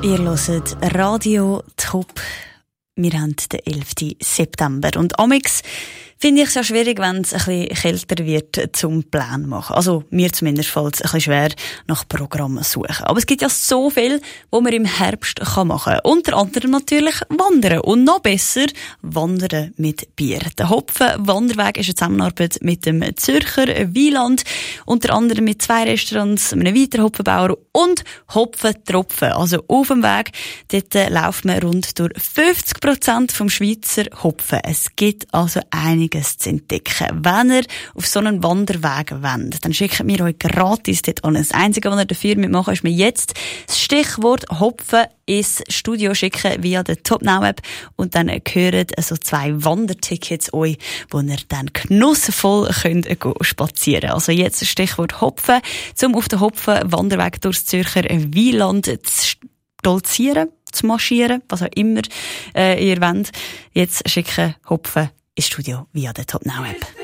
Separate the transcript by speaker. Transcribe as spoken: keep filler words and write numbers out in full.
Speaker 1: Ihr hört Radio Top. Wir haben den elften September. Und amix finde ich es ja schwierig, wenn es ein bisschen kälter wird, zum Plan machen. Also, mir zumindest fällt es ein bisschen schwer, nach Programmen zu suchen. Aber es gibt ja so viel, was man im Herbst machen kann. Unter anderem natürlich wandern. Und noch besser, wandern mit Bier. Der Hopfen-Wanderweg ist eine Zusammenarbeit mit dem Zürcher Wieland. Unter anderem mit zwei Restaurants, einem weiteren Hopfenbauer und Hopfentropfen. Also auf dem Weg, dort äh, läuft man rund durch fünfzig Prozent vom Schweizer Hopfen. Es gibt also einiges zu entdecken. Wenn ihr auf so einen Wanderweg wollt, dann schickt mir euch gratis dort an. Das Einzige, was ihr dafür mitmachen, ist mir jetzt das Stichwort Hopfen ins Studio schicken via der Top Now App und dann gehören so zwei Wandertickets euch, wo ihr dann genussvoll könnt spazieren. Also jetzt das Stichwort Hopfen, um auf den Hopfen-Wanderweg durchs Zürcher Wieland zu stolzieren, zu marschieren, was auch immer äh, ihr wollt. Jetzt schicken Hopfen ins Studio via der Top Now App.